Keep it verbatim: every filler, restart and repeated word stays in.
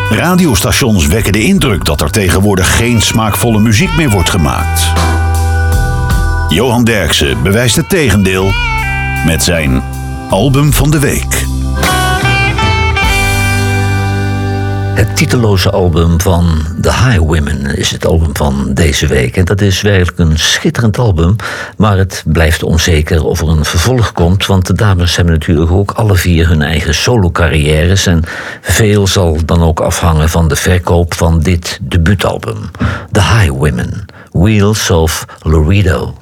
Radiostations wekken de indruk dat er tegenwoordig geen smaakvolle muziek meer wordt gemaakt. Johan Derksen bewijst het tegendeel met zijn album van de week. Het titeloze album van The Highwomen is het album van deze week. En dat is werkelijk een schitterend album. Maar het blijft onzeker of er een vervolg komt. Want de dames hebben natuurlijk ook alle vier hun eigen solo-carrières. En veel zal dan ook afhangen van de verkoop van dit debuutalbum. The Highwomen, Wheels of Laredo.